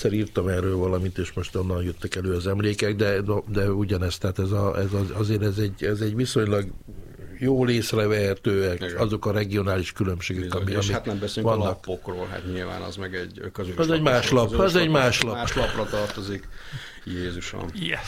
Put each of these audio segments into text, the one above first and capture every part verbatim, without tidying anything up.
egyszer írtam erről valamit, és most onnan jöttek elő az emlékek, de, de ugyanezt, tehát ez a, ez az, azért ez egy, ez egy viszonylag jól észrevehetőek igen. azok a regionális különbségek, ami, és hát nem beszélünk vannak. A lapokról, hát nyilván az meg egy közös az egy más lap, az, az egy más lap. Más lapra tartozik. Jézusom. Yes.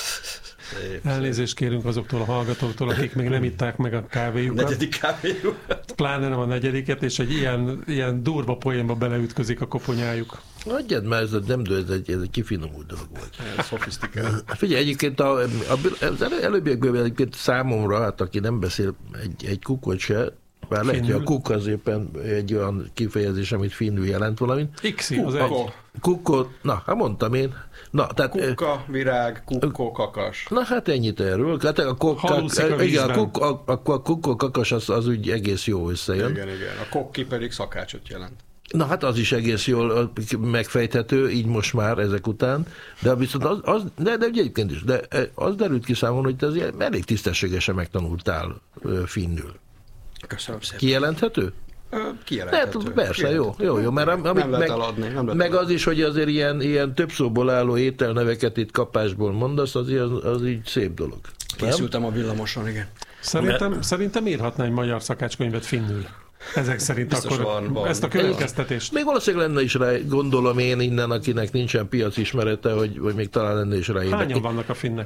Elnézést kérünk azoktól a hallgatóktól, akik még nem itták meg a kávéjukat. Negyedik kávéjukat. Pláne nem a negyediket, és egy ilyen, ilyen durva poénba beleütközik a koponyájuk. Adjad már, ez nem, ez egy, ez egy kifinomult dolog volt. Ez szofisztikált. Figyelj, egyébként a, a, az előbbiekből egyébként számomra, hát aki nem beszél egy, egy kukot se, bár lehet, hogy a kuk az éppen egy olyan kifejezés, amit finnül jelent valamit. Ixi, az egy. Kukko, na, hát mondtam én. Na, tehát, kukka, virág, kukkó, kakas. Na hát ennyit erről. Hát a, kok, a, igen, a, kuk, a, a, a kukkó, kakas az, az úgy egész jó összejön. Igen, igen. A kokki pedig szakácsot jelent. Na hát az is egész jól megfejthető, így most már ezek után, de viszont az, az de, de egyébként is, de az derült ki számomra, hogy te azért elég tisztességesen megtanultál finnül. Köszönöm szépen. Kijelenthető? Kijelenthető. De, persze, jó, jó, jó, mert amit nem meg, eladni, nem meg az is, hogy azért ilyen, ilyen több szóból álló ételneveket itt kapásból mondasz, azért az, az így szép dolog. Készültem nem? A villamoson, igen. Szerintem, mert... szerintem írhatná egy magyar szakácskönyvet finnül. Ezek szerint biztos akkor van, van. Ezt a következtetést. Még valószínűleg lenne is rá, gondolom én innen, akinek nincsen piac ismerete, hogy, hogy még talán lenne is rá. Hányan vannak a finnek?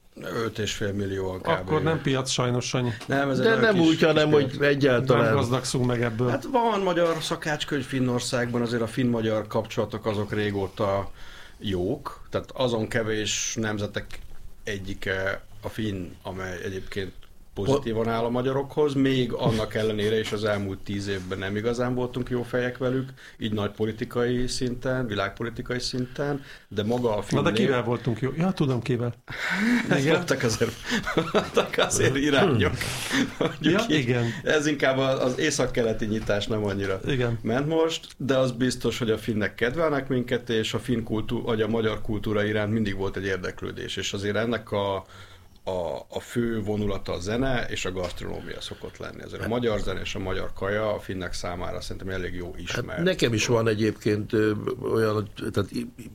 öt és fél millió kb. Akkor nem piac sajnos, Sanyi. Nem, ez de nem kis, úgy, hanem hogy egyáltalán. Nem gazdagszunk meg ebből. Hát van magyar szakácskönyv Finnországban, azért a finn-magyar kapcsolatok azok régóta jók. Tehát azon kevés nemzetek egyike a finn, amely egyébként pozitívan áll a magyarokhoz, még annak ellenére is az elmúlt tíz évben nem igazán voltunk jó fejek velük, így nagy politikai szinten, világpolitikai szinten, de maga a finnél... Na de kivel voltunk jó? Ja, tudom kivel. Voltak azért, voltak azért irányok. Ja, igen. Ez inkább az észak-keleti nyitás nem annyira igen. ment most, de az biztos, hogy a finnek kedvelnek minket, és a finn kultúra, vagy a magyar kultúra iránt mindig volt egy érdeklődés, és azért ennek a A, a fő vonulata a zene és a gasztronómia szokott lenni. Ezért a magyar zene és a magyar kaja a finnek számára szerintem elég jó ismert. Hát nekem is van egyébként ö, olyan, tehát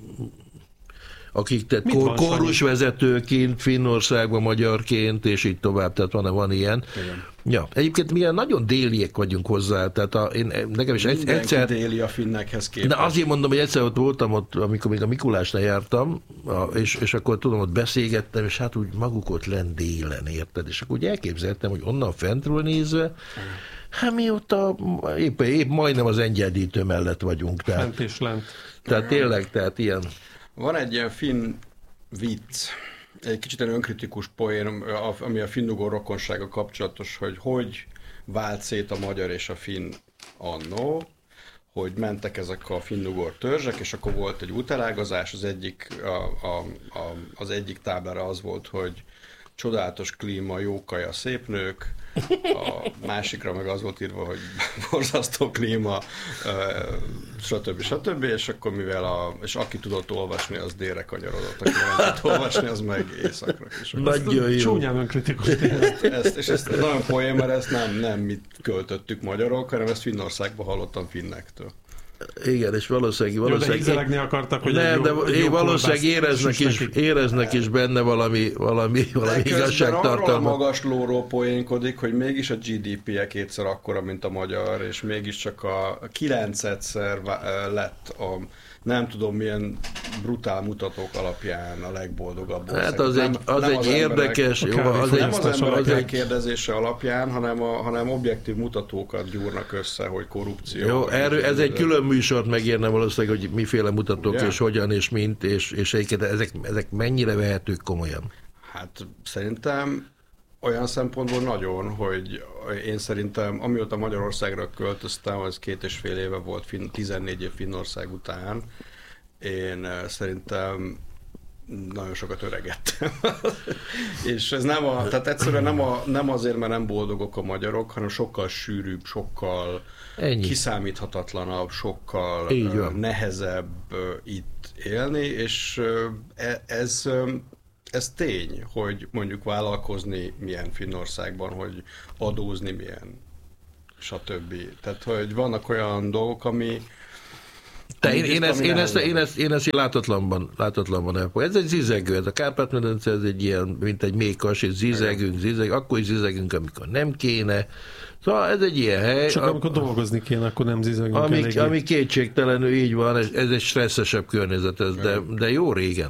akik tehát kor, kórusvezetőként, Finnországban magyarként, és így tovább, tehát van, van ilyen. Igen. Ja, egyébként milyen nagyon déliek vagyunk hozzá, tehát a, én, nekem is Mindenki egyszer... déli a finnekhez képest. De azért mondom, hogy egyszer ott voltam, ott, amikor még a Mikulásnál jártam, a, és, és akkor tudom, ott beszélgettem, és hát úgy maguk ott lent délen, érted? És akkor úgy elképzeltem, hogy onnan fentről nézve, hát mi ott a, épp, épp majdnem az Engyedítő mellett vagyunk. Tehát, fent és lent. Tehát tényleg, tehát ilyen... Van egy ilyen finn vicc, egy kicsit egy önkritikus poén, ami a finn-ugor rokonsága kapcsolatos, hogy hogy vált szét a magyar és a finn annó, hogy mentek ezek a finn-ugor törzsek, és akkor volt egy útelágazás, az egyik, a, a, a, az egyik táblára az volt, hogy csodálatos klíma, jó kaja, szép nők, a másikra meg az volt írva, hogy borzasztó klíma, stb. stb. És akkor mivel a, és aki tudott olvasni, az délre kanyarodott, aki nem tudott olvasni, az meg északra. Nagyon jó. Csúnyán önkritikus. Ezt, ezt, és ezt nagyon poén, mert ezt nem, nem mit költöttük magyarok, hanem ezt Finnországban hallottam finnektől. Igen, és valószínűleg... valószínűleg jó, de ízelegni akartak, hogy nem, jó, de jó valószínűleg éreznek is, éreznek is benne valami, valami, valami igazságtartalmat. Arról a magas lóról poénkodik, hogy mégis a gé dé pé-je kétszer akkora, mint a magyar, és mégiscsak a kilencedszer lett a nem tudom milyen brutál mutatók alapján a legboldogabb ország. Hát az nem, egy, az nem egy az érdekes... Emberek, jó, az nem egy, az emberek az egy, kérdezése alapján, hanem, a, hanem objektív mutatókat gyúrnak össze, hogy korrupció. Jó, erről, ez egy külön műsort megérne valószínűleg, hogy miféle mutatók, ugye? És hogyan, és mint, és, és ezek, ezek mennyire vehetők komolyan? Hát szerintem olyan szempontból nagyon, hogy én szerintem, amióta Magyarországra költöztem, az két és fél éve volt, Finn, tizennégy év Finnország után, én szerintem nagyon sokat öregettem. És ez nem a, tehát egyszerűen nem, a, nem azért, mert nem boldogok a magyarok, hanem sokkal sűrűbb, sokkal Ennyi. kiszámíthatatlanabb, sokkal nehezebb itt élni, és ez... Ez tény, hogy mondjuk vállalkozni milyen Finnországban, hogy adózni milyen, stb. Tehát, hogy vannak olyan dolgok, ami, Te, én, én, ezt, én, ezt, én, ezt, én ezt látatlanban, látatlanban elfogadom. Ez egy zizegő, ez a Kárpát-medence, ez egy ilyen, mint egy mékas, és zizegünk, zizeg, akkor is zizegünk, amikor nem kéne. Szóval ez egy ilyen hely. Csak amikor a, dolgozni kéne, akkor nem zizegünk ami, eléggé. ami kétségtelenül így van, ez, ez egy stresszesebb környezet, ez, de, de jó régen.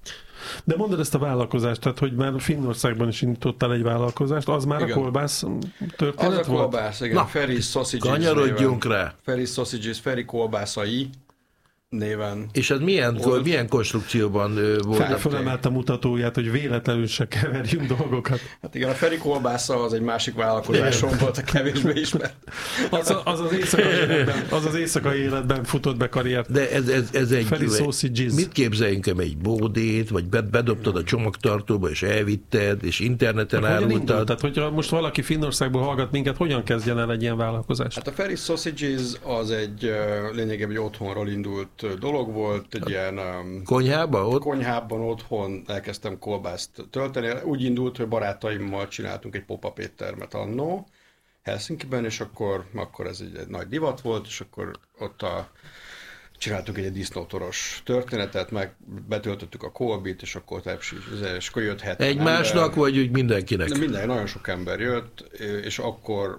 De mondod ezt a vállalkozást, tehát hogy már Finnországban is indítottál egy vállalkozást, az már igen. a kolbász történet az volt? Az a kolbász, igen. Na, Ferry's Sausages kanyarodjunk rá. Ferry's Sausages, Ferry kolbászai néven. És ez milyen, milyen konstrukcióban volt? Fel, felemelt a mutatóját, hogy véletlenül se keverjünk dolgokat. Hát igen, a Ferry kolbásza az egy másik vállalkozásom volt, a kevésbé ismert. Az az, az, éjszakai életben, az az éjszakai életben futott be karriert. De ez, ez, ez egy... Ferry Sausages. Mit képzeljünk, egy bódét, vagy bedobtad a csomagtartóba, és elvitted, és interneten árultad? Tehát, hogyha most valaki Finnországból hallgat minket, hogyan kezdjen el egy ilyen vállalkozást? Hát a Ferry Sausages az egy lényegében egy otthonról indult dolog volt, egy ilyen... Um, konyhában ott? Konyhában otthon elkezdtem kolbászt tölteni. Úgy indult, hogy barátaimmal csináltunk egy pop-up éttermet annó Helsinkiben, és akkor, akkor ez egy, egy nagy divat volt, és akkor ott a, csináltunk egy, egy disznótoros történetet, meg betöltöttük a kolbit, és akkor tepsi, és akkor jött hetven egymásnak, ember, vagy úgy mindenkinek? De minden, nagyon sok ember jött, és akkor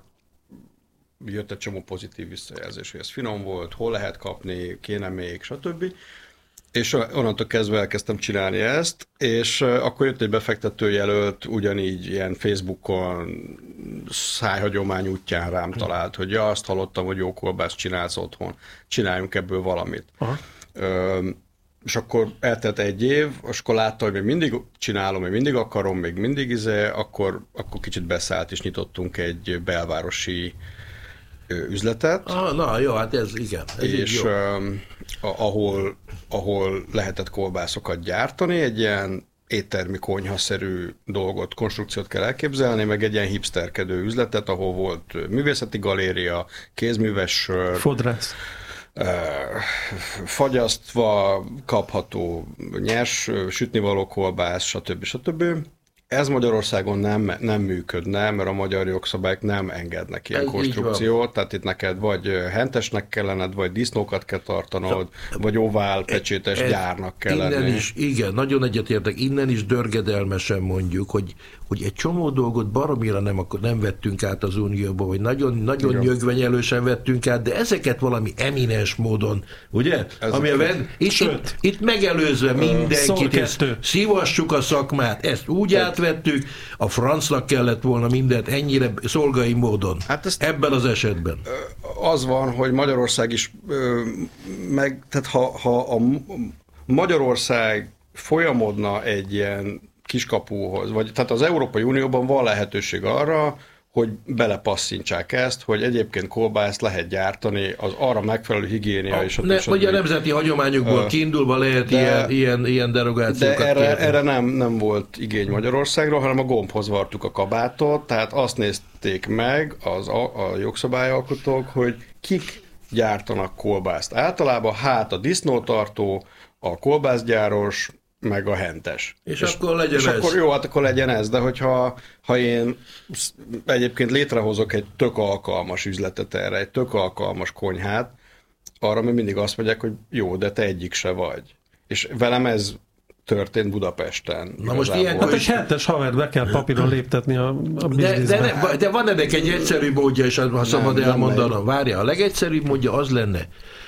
jött egy csomó pozitív visszajelzés, hogy ez finom volt, hol lehet kapni, kéne még, stb. És onnantól kezdve elkezdtem csinálni ezt, és akkor jött egy befektetőjelölt, ugyanígy ilyen Facebookon szájhagyomány útján rám talált, hogy ja, azt hallottam, hogy jó kolbászt csinálsz otthon, csináljunk ebből valamit. Aha. Ö, és akkor eltelt egy év, és akkor látta, hogy még mindig csinálom, még mindig akarom, még mindig izé, akkor, akkor kicsit beszállt, és nyitottunk egy belvárosi üzletet. Ah, na jó, hát ez igen. Ez és jó. Uh, ahol, ahol lehetett kolbászokat gyártani, egy ilyen éttermi konyhaszerű dolgot, konstrukciót kell elképzelni, meg egy ilyen hipsterkedő üzletet, ahol volt művészeti galéria, kézműves sör, fodrász. Uh, fagyasztva kapható nyers sütnivaló kolbász, stb. stb. Ez Magyarországon nem, nem működne, mert a magyar jogszabályok nem engednek ilyen ez konstrukciót, tehát itt neked vagy hentesnek kell lenned, vagy disznókat kell tartanod, so, vagy ovál pecsétes ez, gyárnak kell innen lenni. Is, igen, nagyon egyetértek, innen is dörgedelmesen mondjuk, hogy, hogy egy csomó dolgot baromira nem, akkor nem vettünk át az Unióba, vagy nagyon, nagyon nyögvenyelősen vettünk át, de ezeket valami eminens módon, ugye? Ami a ved, itt, itt, itt megelőzve mindenkit, ezt, szívassuk a szakmát, ezt úgy át vettük, a francnak kellett volna mindent ennyire szolgai módon. Hát ezt ebben az esetben. Az van, hogy Magyarország is meg, tehát ha, ha a Magyarország folyamodna egy ilyen kiskapuhoz, vagy tehát az Európai Unióban van lehetőség arra, hogy belepasszintsák ezt, hogy egyébként kolbászt lehet gyártani, az arra megfelelő higiénia a, és a ne, Vagy a nemzeti hagyományokból uh, kiindulva lehet de, ilyen, ilyen, ilyen derogációkat De erre, erre nem, nem volt igény Magyarországról, hanem a gombhoz vartuk a kabátot, tehát azt nézték meg az, a, a jogszabályalkotók, hogy kik gyártanak kolbászt. Általában hát a disznótartó, a kolbászgyáros, meg a hentes. És, és akkor legyen és ez. Akkor jó, hát akkor legyen ez, de hogyha ha én egyébként létrehozok egy tök alkalmas üzletet erre, egy tök alkalmas konyhát, arra még mindig azt mondják, hogy jó, de te egyik se vagy. És velem ez történt Budapesten. Na most ilyen, hát egy hentes havert be kell papíron léptetni a, a bizniszbe. De, de, de van ennek egy egyszerű módja, és ha szabad elmondanom. Várja, a legegyszerűbb módja az lenne,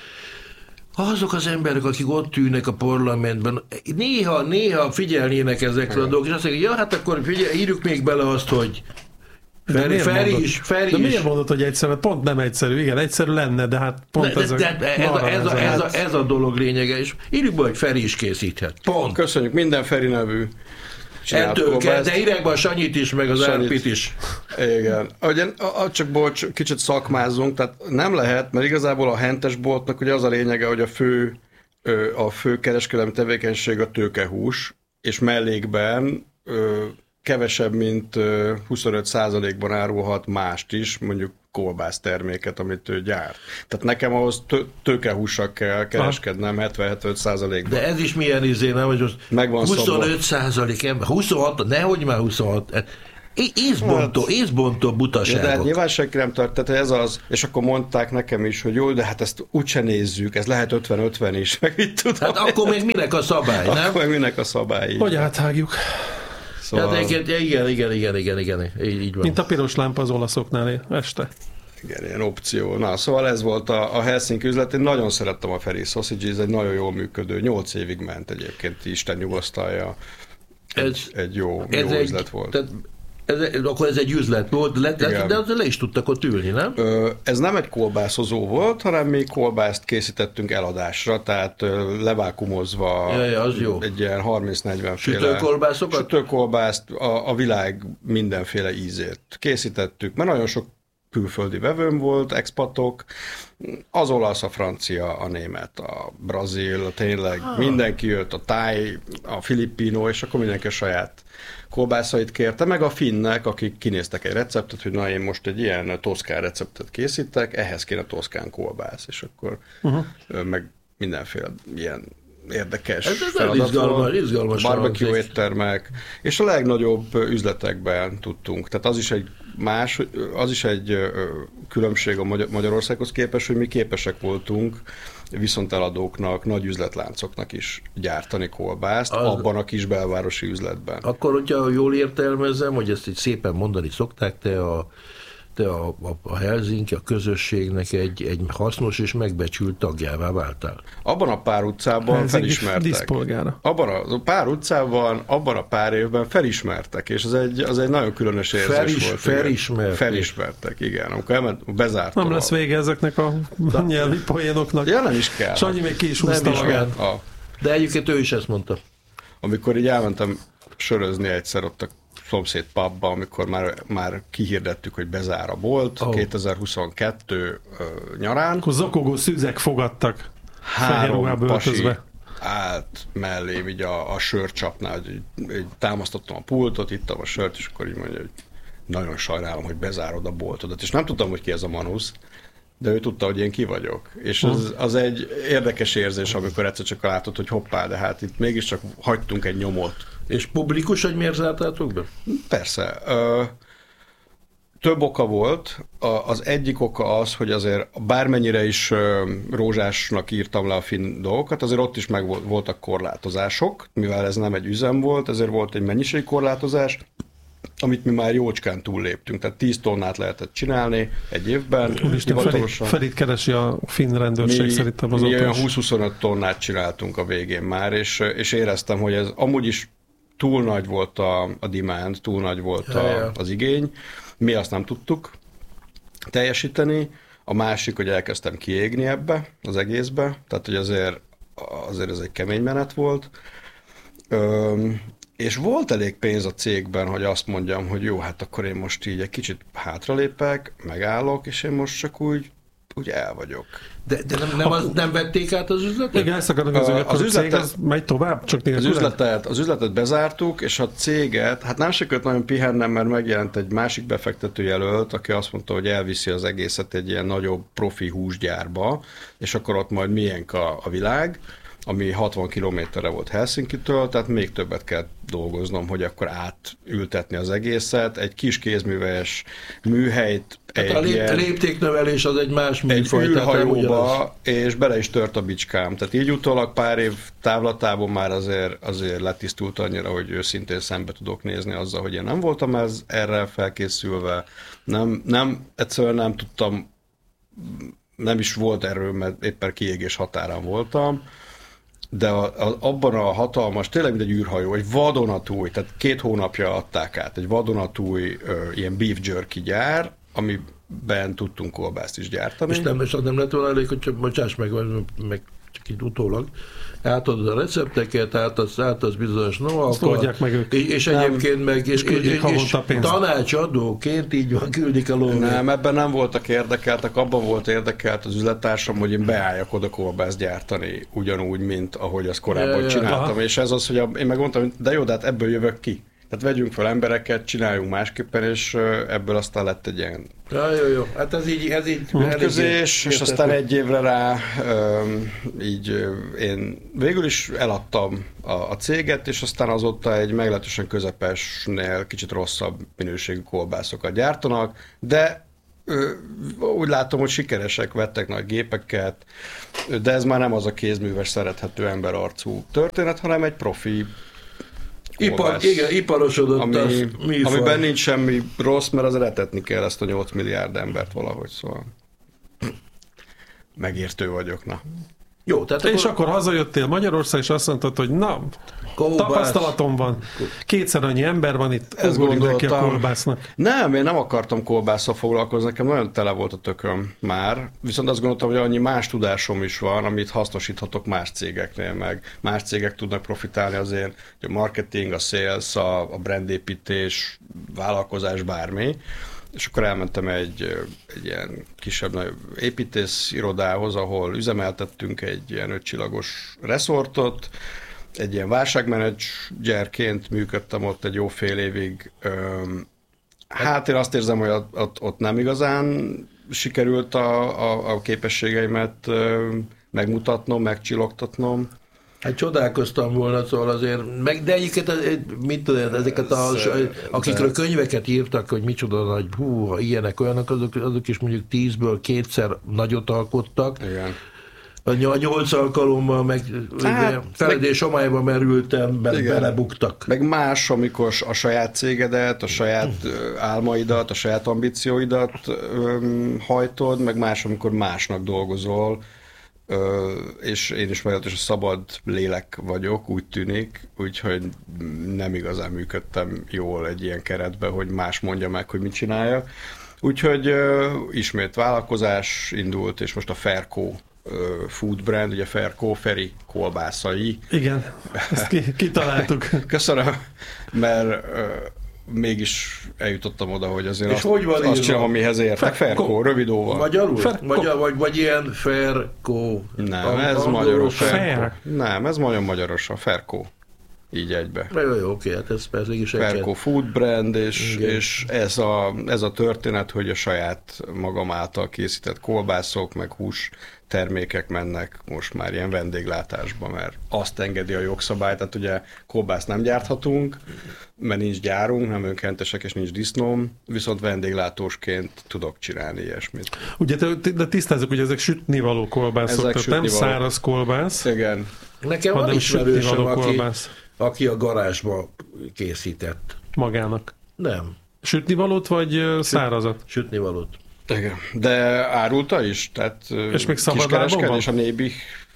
azok az emberek, akik ott ülnek a parlamentben, néha, néha figyelnének ezekre a dolgok, és azt mondják, ja, hát akkor figyelj, írjuk még bele azt, hogy Feri, Feri is, Feri de is. miért mondod, hogy egyszerű? Pont nem egyszerű. Igen, egyszerű lenne, de hát pont de, ez, a, de, de ez, a, ez, a, ez, a, ez a dolog lényege, és írjuk be, hogy Feri is készíthet. Pont. Köszönjük, minden Feri nevű Ettől kell, de irányban a Sanyit is, meg az Árpit is. Igen. Ugyan, csak bocs, kicsit szakmázunk, tehát nem lehet, mert igazából a hentes boltnak ugye az a lényege, hogy a fő, a fő kereskedelmi tevékenység a tőkehús, és mellékben kevesebb, mint huszonöt százalékban árulhat mást is, mondjuk kolbász terméket, amit ő gyárt. Tehát nekem ahhoz tő, tőkehússal kell kereskednem hetven-hetvenöt százalékban. De ez is milyen izé, nem, hogy most megvan huszonöt százalék ember, huszonhat, nehogy már huszonhat, Észbontó, észbontó butaságok. Ja, de hát nyilván senki nem tart, tehát ez az, és akkor mondták nekem is, hogy jó, de hát ezt úgyse nézzük, ez lehet ötven-ötven is, meg itt tudom. Hát akkor még minek a szabály, nem? Akkor meg minek a szabály. Hogy áthágjuk. Szóval... Hát igen, igen, igen, igen, igen, igen, így van. Mint a piros lámpa az olaszoknál este. Igen, ilyen opció. Na, szóval ez volt a, a Helsinki üzlet. Én nagyon szerettem a Feri Sausage, ez egy nagyon jól működő, nyolc évig ment egyébként, Isten nyugosztalja. Egy, ez, egy jó, ez jó egy, üzlet volt. Tehát ez, akkor ez egy üzlet volt, le, de azért le is tudtak ott ülni, nem? Ö, ez nem egy kolbászozó volt, hanem mi kolbászt készítettünk eladásra, tehát ö, levákumozva ja, ja, az jó. Egy ilyen harminc-negyven féle sütőkolbászokat? Sütőkolbászt, a, a világ mindenféle ízét készítettük, mert nagyon sok külföldi vevőm volt, expatok, az olasz, a francia, a német, a brazil, tényleg ah. mindenki jött, a táj, a filippino, és akkor mindenki a saját kolbászait kérte, meg a finnek, akik kinéztek egy receptet, hogy na én most egy ilyen toszkán receptet készítek, ehhez kéne toszkán kolbász, és akkor uh-huh. meg mindenféle ilyen érdekes ez feladat izgalmas, izgalmas barbecue éttermek, és a legnagyobb üzletekben tudtunk. Tehát az is egy más, az is egy különbség a Magyarországhoz képest, hogy mi képesek voltunk viszonteladóknak, nagy üzletláncoknak is gyártani kolbászt az, abban a kis belvárosi üzletben. Akkor, hogyha jól értelmezem, hogy ezt így szépen mondani szokták, te a te a, a, a Helsinki, a közösségnek egy, egy hasznos és megbecsült tagjává váltál. Abban a pár utcában Helsinki felismertek. Díszpolgára. Abban a pár utcában, abban a pár évben felismertek, és az egy, az egy nagyon különös érzés Felis, volt. Felismertek. Felismertek, igen. Amikor elment, bezártam. Nem lesz vége ezeknek a da. nyelvi poénoknak. Ja, nem is kell. Sanyi még ki is húzta magát. A... De egyébként ő is ezt mondta. Amikor így elmentem sörözni egyszer ott a szomszéd pubba, amikor már, már kihirdettük, hogy bezár a bolt, oh. kétezer-huszonkettő uh, nyarán. Akkor zokogó szüzek fogadtak. Három pasi állt mellém így a, a sörcsapnál, hogy így támasztottam a pultot, ittam a sört, és akkor így mondja, hogy nagyon sajnálom, hogy bezárod a boltodat. És nem tudtam, hogy ki ez a Manusz, de ő tudta, hogy én ki vagyok. És az, az egy érdekes érzés, amikor egyszer csak látod, hogy hoppá, de hát itt mégiscsak hagytunk egy nyomot. És publikus, hogy miért zártátok be? Persze. Ö, több oka volt. A, az egyik oka az, hogy azért bármennyire is ö, rózsásnak írtam le a finn dolgokat, azért ott is meg voltak korlátozások, mivel ez nem egy üzem volt, ezért volt egy mennyiségi korlátozás, amit mi már jócskán túlléptünk, tehát tíz tonnát lehetett csinálni egy évben. Úristen, Ferit, Ferit keresi a finn rendőrség mi, szerintem az mi olyan húsz-huszonöt tonnát csináltunk a végén már, és, és éreztem, hogy ez amúgy is túl nagy volt a, a demand, túl nagy volt a, az igény. Mi azt nem tudtuk teljesíteni. A másik, hogy elkezdtem kiégni ebbe, az egészbe, tehát hogy azért, azért ez egy kemény menet volt. Öm, És volt elég pénz a cégben, hogy azt mondjam, hogy jó, hát akkor én most így egy kicsit hátralépek, megállok, és én most csak úgy, úgy el vagyok. De, de nem, nem, az, nem vették át az üzletet? Igen, ezt akarok az, az, az üzletet, cég az megy tovább? Csak az, üzletet, az üzletet bezártuk, és a céget, hát nem sikerült nagyon pihennem, mert megjelent egy másik befektetőjelölt, aki azt mondta, hogy elviszi az egészet egy ilyen nagyobb profi húsgyárba, és akkor ott majd miénk a, a világ, ami hatvan kilométerre volt Helsinkitől, tehát még többet kell dolgoznom, hogy akkor átültetni az egészet. Egy kis kézműves műhelyt, egy a lép, ilyen, léptéknövelés az egy más műfaj. Egy űrhajóba, és bele is tört a bicskám. Tehát így utólag pár év távlatában már azért, azért letisztult annyira, hogy őszintén szembe tudok nézni azzal, hogy én nem voltam ez, erre felkészülve. Nem, nem, egyszerűen nem tudtam, nem is volt erről, mert éppen kiégés határán voltam. De a, a, abban a hatalmas, tényleg mint egy űrhajó, egy vadonatúj, tehát két hónapja adták át, egy vadonatúj ö, ilyen beef jerky gyár, amiben tudtunk kolbászt is gyártani. És nem, és az nem lett volna elég, hogy csak bocsáss meg, meg csak így utólag, átadod a recepteket, átadsz, átadsz bizonyos know-how-kat, és, és egyébként meg és, és, és, és tanácsadóként így van, küldik a lóvét. Nem, ebben nem voltak érdekeltek, abban volt érdekelt az üzlettársam, hogy én beálljak oda kolbászt gyártani, ugyanúgy, mint ahogy azt korábban ja, csináltam, ja, és ez az, hogy a, én megmondtam, de jó, de hát ebből jövök ki. Tehát vegyünk fel embereket, csináljunk másképpen, és ebből aztán lett egy ilyen ja, jó, jó. Hát ez így, ez így közés, és aztán egy évre rá így én végül is eladtam a, a céget, és aztán azóta egy meglehetősen közepesnél kicsit rosszabb minőségű kolbászokat gyártanak, de úgy látom, hogy sikeresek, vettek nagy gépeket, de ez már nem az a kézműves, szerethető emberarcú történet, hanem egy profi Ipar, igen, iparosodott ami, az műfaj. Amiben nincs semmi rossz, mert az etetni kell ezt a nyolc milliárd embert valahogy, szóval megértő vagyok, na. Jó, tehát és akkor... akkor hazajöttél Magyarország, és azt mondtad, hogy na, kolbász. Tapasztalatom van. Kétszer annyi ember van itt, ezt gondoltam. Ki a kolbásznak. Nem, én nem akartam kolbásszal foglalkozni, nekem nagyon tele volt a tököm már, viszont azt gondoltam, hogy annyi más tudásom is van, amit hasznosíthatok más cégeknél, meg más cégek tudnak profitálni azért, hogy a marketing, a sales, a, a brandépítés, vállalkozás, bármi. És akkor elmentem egy, egy ilyen kisebb építész irodához, ahol üzemeltettünk egy ilyen ötcsillagos resortot, egy ilyen válságmenedzserként működtem ott egy jó fél évig. Hát én azt érzem, hogy ott, ott nem igazán sikerült a, a, a képességeimet megmutatnom, megcsillogtatnom. Hát csodálkoztam volna, szóval azért, meg, de egyiket, mit tudom, ezeket a, akikről könyveket írtak, hogy micsoda nagy, hú, ha ilyenek, olyanok, azok, azok is mondjuk tízből kétszer nagyot alkottak. Igen. A nyolc alkalommal meg hát, feledés homályba merültem, be, belebuktak. Meg más, amikor a saját cégedet, a saját álmaidat, a saját ambícióidat öm, hajtod, meg más, amikor másnak dolgozol, Ö, és én is meglehetősen szabad lélek vagyok, úgy tűnik, úgyhogy nem igazán működtem jól egy ilyen keretben, hogy más mondja meg, hogy mit csináljak. Úgyhogy ö, ismét vállalkozás indult, és most a Ferco ö, food brand, ugye Ferco, Feri kolbászai. Igen, ezt kitaláltuk. Köszönöm, mert ö, mégis eljutottam oda, hogy azért és azt, hogy van azt csinálom, amihez értek. Ferco, rövid óval. Magyarul? Magyar, vagy, vagy ilyen Ferco? Nem, ez magyarul. Fer. Nem, ez nagyon magyaros, a Ferco. Így egybe. Jó, jó, oké, hát ez persze is egy Ferco food brand, és, és ez, a, ez a történet, hogy a saját magam által készített kolbászok, meg hús termékek mennek most már ilyen vendéglátásba, mert azt engedi a jogszabály, tehát ugye kolbászt nem gyárthatunk, mert nincs gyárunk, nem önkéntesek és nincs disznóm, viszont vendéglátósként tudok csinálni ilyesmit. Ugye, de tisztázzuk, hogy ezek sütnivaló kolbászok, ezek tehát nem száraz kolbász. Igen. Nekem van ismerősöm, aki, aki a garázsba készített. Magának? Nem. Sütnivalót vagy szárazat? Sütnivalót. Igen. De árulta is? Tehát és még szabadlábon van? És a Nébi...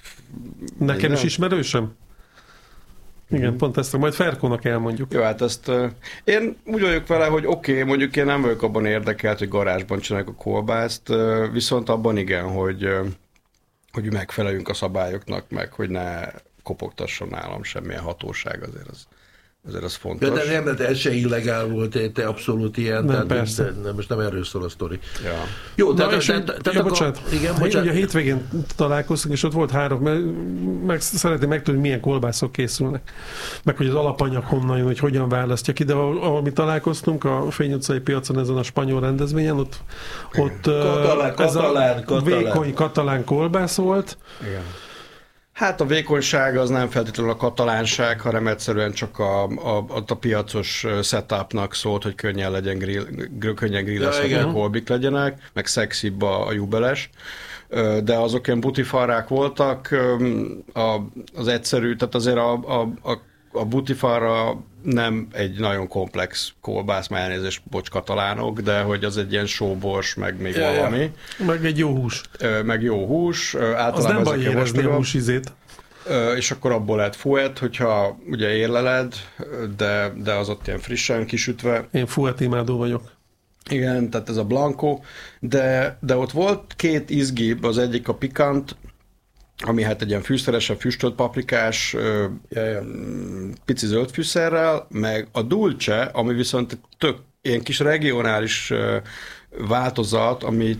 Nekem minden? Is ismerősöm? Igen, mm. pont ezt majd Ferkónak elmondjuk. Jó, hát ezt uh, én úgy vagyok vele, hogy oké, okay, mondjuk én nem vagyok abban érdekelt, hogy garázsban csináljuk a kolbászt, uh, viszont abban igen, hogy, uh, hogy megfeleljünk a szabályoknak, meg hogy ne kopogtasson nálam semmilyen hatóság, azért az, azért az fontos. De, de nem, de ez se illegál volt, te abszolút ilyen, nem, tehát de, de most nem erről szól a sztori. Ja. Jó, tehát... Na, te, te, te, ja, bocsánat, igen, bocsánat. Ugye a hétvégén találkoztunk, és ott volt három, meg, meg szeretném megtudni, milyen kolbászok készülnek. Meg hogy az alapanyag honnan jön, hogy hogyan választja ki, de ahol mi találkoztunk a Fény utcai piacon ezen a spanyol rendezvényen, ott, ott katalán, ez katalán, a katalán. vékony katalán kolbász volt. Igen. Hát a vékonyság az nem feltétlenül a katalánság, hanem egyszerűen csak a, a, a piacos setupnak szólt, hogy könnyen legyen grill, könnyen grillezhető ja, kolbik legyenek, meg szexibb a, a jubeles. De azok ilyen butifarrák voltak, a, az egyszerű, tehát azért a, a, a, a butifarra nem egy nagyon komplex kolbász, már elnézést, bocs, katalánok, de hogy az egy ilyen sóbors, meg még ja, valami. Ja. Meg egy jó hús. Meg jó hús. Az nem baj érezni a húsizét. És akkor abból lehet fuet, hogyha ugye érleled, de, de az ott ilyen frissen kisütve. Én fuet imádó vagyok. Igen, tehát ez a blanco, de, de ott volt két izgibb, az egyik a pikant, ami hát egy ilyen fűszeresen füstölt paprikás, ja, ja. pici zöld fűszerrel, meg a dulce, ami viszont tök ilyen kis regionális változat, ami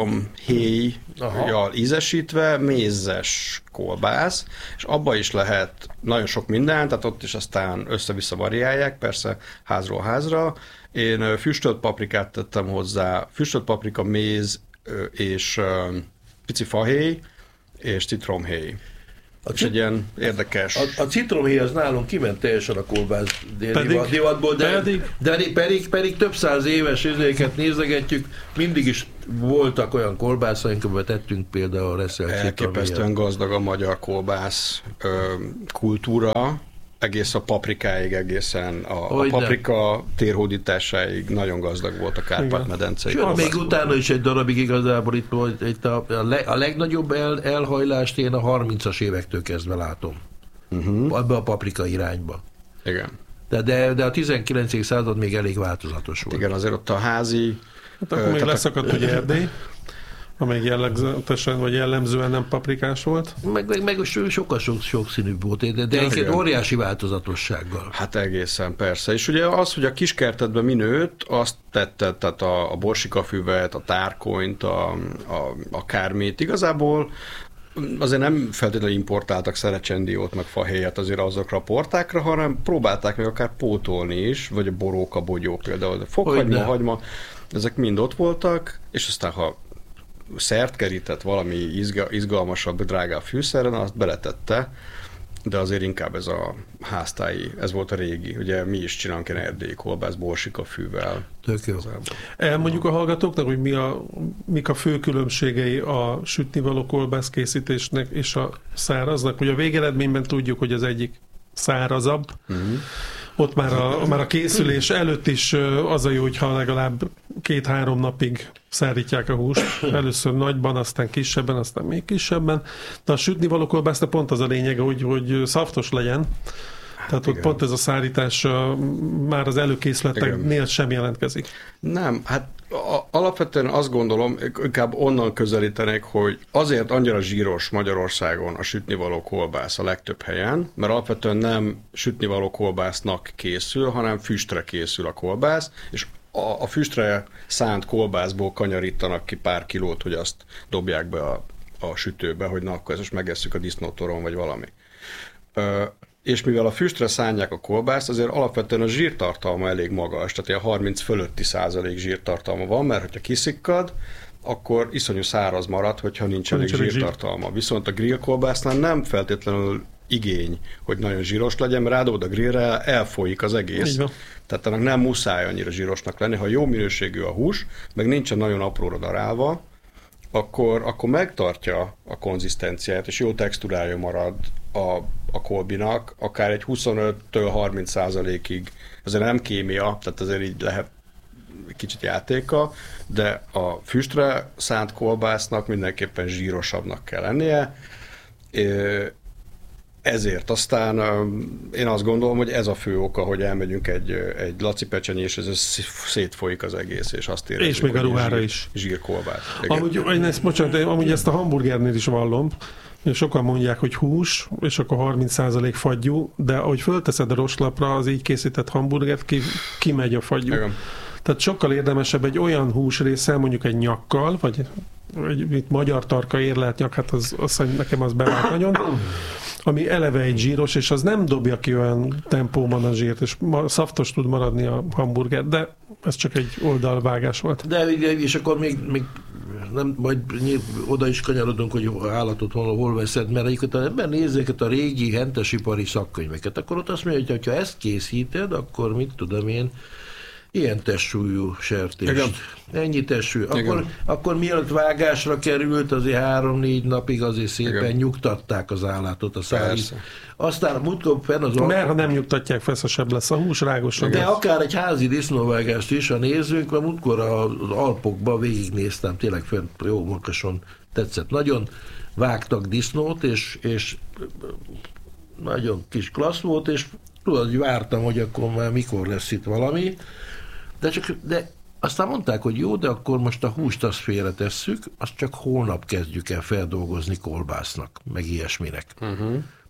citromhéjjal ízesítve mézes kolbász, és abba is lehet nagyon sok minden, tehát ott is aztán össze-vissza variálják, persze házról házra. Én füstölt paprikát tettem hozzá, füstölt paprika, méz és pici fahéj, és citromhéj. A és egy ilyen érdekes... A, a citromhéj az nálunk kiment teljesen a kolbász divatból, de, pedig, de pedig, pedig több száz éves izéket nézegetjük, mindig is voltak olyan kolbászaink, amiben tettünk például a reszelt elképesztően gazdag a magyar kolbász ö, kultúra, egész a paprikáig, egészen a, a paprika térhódításáig nagyon gazdag volt a Kárpát-medence. Sőt, még utána is egy darabig igazából itt, itt a, a, leg, a legnagyobb el, elhajlást én a harmincas évektől kezdve látom. Uh-huh. Abba a paprika irányba. Igen. De, de, de a tizenkilencedik század még elég változatos volt. Igen, azért ott a házi... Hát akkor ö, még leszakadt, hogy Erdély, amelyik jellegzetesen, vagy jellemzően nem paprikás volt. Meg, meg, meg sokkal sok, sokszínűbb volt, de, de egy óriási változatossággal. Hát egészen, persze. És ugye az, hogy a kiskertedben mi nőtt, azt tetted, tehát a, a borsikafüvet, a tárkonyt, a, a, a kármét. Igazából azért nem feltétlenül importáltak szerecsendiót, meg fahéjat azért azokra a portákra, hanem próbálták meg akár pótolni is, vagy a boróka, bogyó például, de fokhagyma, hagyma, ezek mind ott voltak, és aztán ha szert kerített valami izga, izgalmasabb, drágább fűszeren, azt beletette, de azért inkább ez a háztáji, ez volt a régi. Ugye mi is csinálunk ilyen erdélyi kolbász borsika-fűvel. Tök jó. Elmondjuk a hallgatóknak, hogy mi a, mik a fő különbségei a sütnivaló kolbász készítésnek és a száraznak. Ugye a végeredményben tudjuk, hogy az egyik szárazabb, uh-huh. Ott már a, már a készülés előtt is az a jó, hogyha legalább két-három napig szárítják a húst. Először nagyban, aztán kisebben, aztán még kisebben. De a sütnivaló kolbásznak pont az a lényege, hogy, hogy szaftos legyen. Tehát ott pont ez a szárítás már az előkészleteknél sem jelentkezik. Nem, hát a, alapvetően azt gondolom, inkább onnan közelítenék, hogy azért annyira zsíros Magyarországon a sütnivaló kolbász a legtöbb helyen, mert alapvetően nem sütnivaló kolbásznak készül, hanem füstre készül a kolbász, és a, a füstre szánt kolbászból kanyarítanak ki pár kilót, hogy azt dobják be a, a sütőbe, hogy na, akkor ezt most megesszük a disznótoron, vagy valami. Ö, és mivel a füstre szánják a kolbászt, azért alapvetően a zsírtartalma elég magas, tehát ilyen harminc fölötti százalék zsírtartalma van, mert hogyha kiszikkad, akkor iszonyú száraz marad, hogyha nincs elég zsírtartalma. Zsír. Viszont a grill kolbásznál nem feltétlenül igény, hogy nagyon zsíros legyen, mert rádobod a grillre, elfolyik az egész. Tehát annak nem muszáj annyira zsírosnak lenni. Ha jó minőségű a hús, meg nincsen nagyon apróra darálva, akkor, akkor megtartja a konzisztenciát, és jó textúrája marad a, a kolbinak, akár egy huszonöttől harminc százalékig. Azért nem kémia, tehát azért így lehet kicsit játéka, de a füstre szánt kolbásznak mindenképpen zsírosabbnak kell lennie. Ezért aztán én azt gondolom, hogy ez a fő oka, hogy elmegyünk egy, egy laci pecsenye, és ez szétfolyik az egész, és azt érezzük, és még a ruhára zsír, is. Zsírkolbász. Amúgy, én ezt, bocsánat, amúgy ezt a hamburgernél is vallom, sokan mondják, hogy hús, és akkor harminc százalék fagyú, de ahogy fölteszed a roslapra az így készített hamburgert, ki, kimegy a fagyú. Igen. Tehát sokkal érdemesebb egy olyan húsrésszel, mondjuk egy nyakkal, vagy egy itt magyar tarka érlelt nyak, hát az, az, nekem az bevált nagyon, ami eleve egy zsíros, és az nem dobja ki olyan tempóban a zsírt, és szaftos tud maradni a hamburger, de ez csak egy oldalvágás volt. De és akkor még, még nem, majd oda is kanyarodunk, hogy állatot hol, hol veszed, mert egyébként ebben nézzék a régi hentesipari szakkönyveket, akkor ott azt mondja, hogy ha ezt készíted, akkor mit tudom én, ilyen testsúlyú sertést. Igen. Ennyi testsúly. Akkor, akkor mielőtt vágásra került, azért három-négy napig azért szépen igen. nyugtatták az állatot, a szárít. Aztán múltkor fenn az... Mert ha nem nyugtatják, feszesebb lesz a hús, rágosabb. De lesz. Akár egy házi disznóvágást is, ha nézzünk, mert múltkor az Alpokban végignéztem, tényleg fent jó makason tetszett. Nagyon vágtak disznót, és, és nagyon kis klassz volt, és tudod, hogy vártam, hogy akkor már mikor lesz itt valami, de, csak, de aztán mondták, hogy jó, de akkor most a húst azt félretesszük, azt csak holnap kezdjük el feldolgozni kolbásznak, meg ilyesminek. Uh-huh.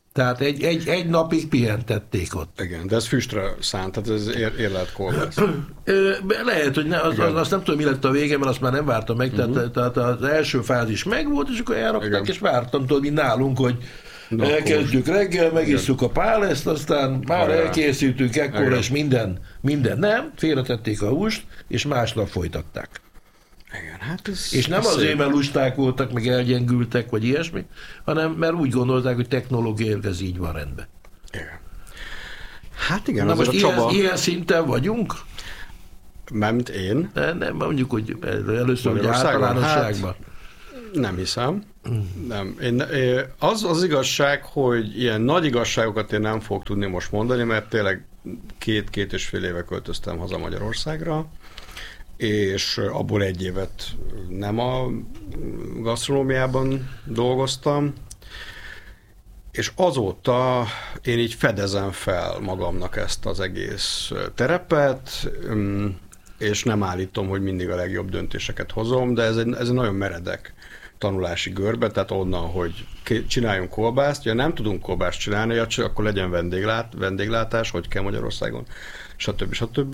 Tehát egy, egy, egy napig pihentették ott. Igen, de ez füstre szánt, tehát ez ér, érlelt kolbász. Lehet, hogy ne, az, az, azt nem tudom, mi lett a vége, mert azt már nem vártam meg, uh-huh. tehát, tehát az első fázis megvolt, és akkor elrakták, és vártam, tudod, mint nálunk, hogy Na, elkezdjük akkor. reggel, megisszuk a páleszt, aztán már Hajrá. elkészítünk ekkora, Igen. és minden, minden nem, félretették a húst, és másnap folytatták. Igen, hát ez, és nem ez azért, szép. mert lusták voltak, meg elgyengültek, vagy ilyesmi, hanem mert úgy gondolták, hogy technológiailag ez így van rendben. Igen. Hát igen, Na az most a ilyen, Csaba... ilyen szinten vagyunk? Mármint én? Nem, nem, mondjuk, hogy először hogy általánosságban. Hát, nem hiszem. Nem. Én, az az igazság, hogy ilyen nagy igazságokat én nem fogok tudni most mondani, mert tényleg két-két és fél éve költöztem haza Magyarországra, és abból egy évet nem a gasztronómiában dolgoztam, és azóta én így fedezem fel magamnak ezt az egész terepet, és nem állítom, hogy mindig a legjobb döntéseket hozom, de ez egy, ez egy nagyon meredek tanulási görbe, tehát onnan, hogy csináljunk kolbászt, ja nem tudunk kolbászt csinálni, ja, csak akkor legyen vendéglát, vendéglátás, hogy kell Magyarországon, stb. stb.